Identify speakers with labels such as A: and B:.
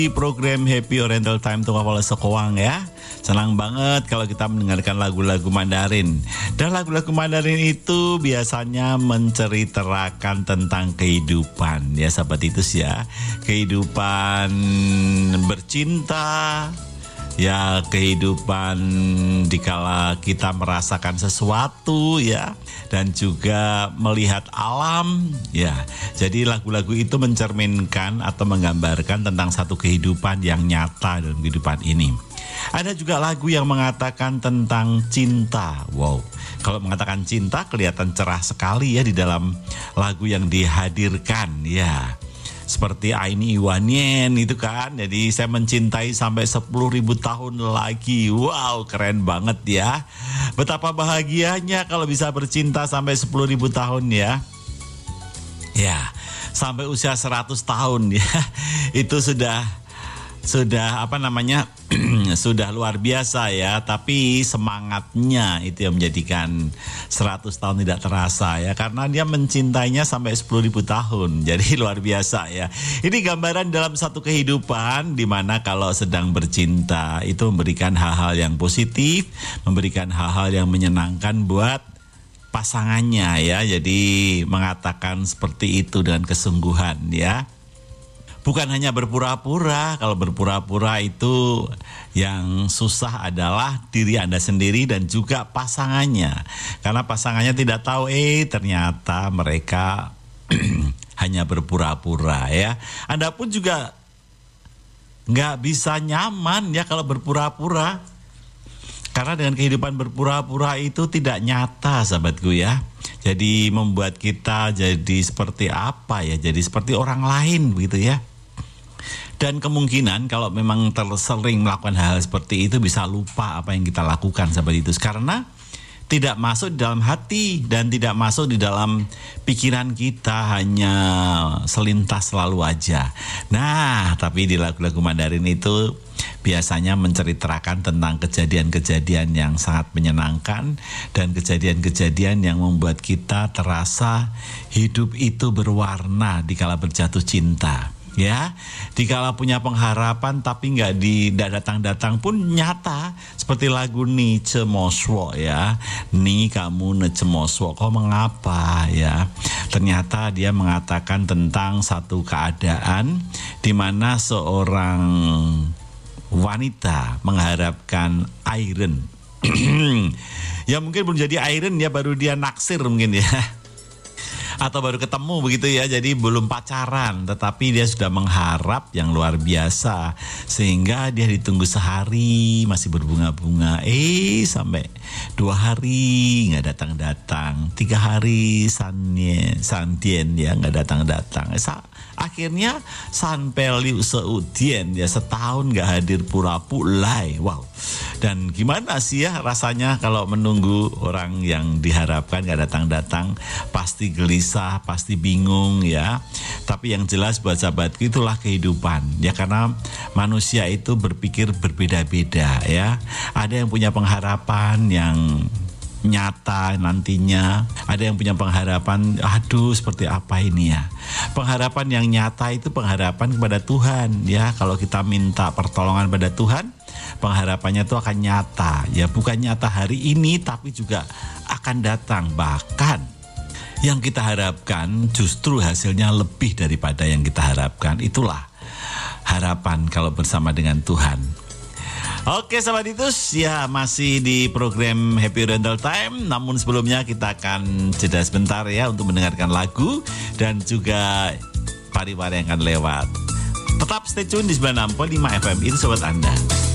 A: Di program Happy Oriental Time Tunggal Wala Sekowang ya. Senang banget kalau kita mendengarkan lagu-lagu Mandarin. Dan lagu-lagu Mandarin itu biasanya menceritakan tentang kehidupan ya sahabat itu ya. Kehidupan bercinta, ya kehidupan dikala kita merasakan sesuatu ya, dan juga melihat alam ya. Jadi lagu-lagu itu mencerminkan atau menggambarkan tentang satu kehidupan yang nyata dalam kehidupan ini. Ada juga lagu yang mengatakan tentang cinta. Wow, kalau mengatakan cinta kelihatan cerah sekali ya di dalam lagu yang dihadirkan ya. Seperti Aini Iwanien itu kan. Jadi saya mencintai sampai 10.000 tahun lagi. Wow, keren banget ya. Betapa bahagianya kalau bisa bercinta sampai 10.000 tahun ya. Ya, sampai usia 100 tahun ya. Itu sudah sudah luar biasa ya. Tapi semangatnya itu yang menjadikan 100 tahun tidak terasa ya, karena dia mencintainya sampai 10.000 tahun. Jadi luar biasa ya. Ini gambaran dalam satu kehidupan di mana kalau sedang bercinta itu memberikan hal-hal yang positif, memberikan hal-hal yang menyenangkan buat pasangannya ya. Jadi mengatakan seperti itu dengan kesungguhan ya. Bukan hanya berpura-pura. Kalau berpura-pura itu yang susah adalah diri Anda sendiri dan juga pasangannya. Karena pasangannya tidak tahu ternyata mereka hanya berpura-pura ya. Anda pun juga nggak bisa nyaman ya kalau berpura-pura. Karena dengan kehidupan berpura-pura itu tidak nyata sahabatku ya. Jadi membuat kita jadi seperti apa ya? Jadi seperti orang lain begitu ya. Dan kemungkinan kalau memang sering melakukan hal seperti itu bisa lupa apa yang kita lakukan sahabat itu. Karena tidak masuk di dalam hati dan tidak masuk di dalam pikiran kita, hanya selintas selalu aja. Nah, tapi di lagu-lagu Mandarin itu biasanya menceritakan tentang kejadian-kejadian yang sangat menyenangkan dan kejadian-kejadian yang membuat kita terasa hidup itu berwarna dikala berjatuh cinta. Ya, dikala punya pengharapan tapi nggak datang-datang pun nyata. Seperti lagu Ni Cemoswo ya. Ni kamu ne cemoswo, kau mengapa ya. Ternyata dia mengatakan tentang satu keadaan di mana seorang wanita mengharapkan Iron. Ya mungkin belum jadi Iron ya, baru dia naksir mungkin ya. Atau baru ketemu begitu ya, jadi belum pacaran, tetapi dia sudah mengharap yang luar biasa sehingga dia ditunggu sehari masih berbunga-bunga, sampai 2 hari nggak datang-datang, 3 hari santien ya nggak datang-datang, akhirnya sanpeliu seudien ya, setahun nggak hadir pura-pulai. Wow, dan gimana sih ya rasanya kalau menunggu orang yang diharapkan nggak datang-datang? Pasti gelisah, pasti bingung ya. Tapi yang jelas buat sahabatku itulah kehidupan ya, karena manusia itu berpikir berbeda-beda ya. Ada yang punya pengharapan yang nyata nantinya, ada yang punya pengharapan aduh seperti apa ini ya. Pengharapan yang nyata itu pengharapan kepada Tuhan ya. Kalau kita minta pertolongan pada Tuhan, pengharapannya itu akan nyata ya, bukan nyata hari ini tapi juga akan datang. Bahkan yang kita harapkan justru hasilnya lebih daripada yang kita harapkan. Itulah harapan kalau bersama dengan Tuhan. Oke sahabat Itus, ya masih di program Happy Oriental Time. Namun sebelumnya kita akan jeda sebentar ya untuk mendengarkan lagu dan juga pariwara yang akan lewat. Tetap stay tune di 96.5 FM, itu sobat Anda.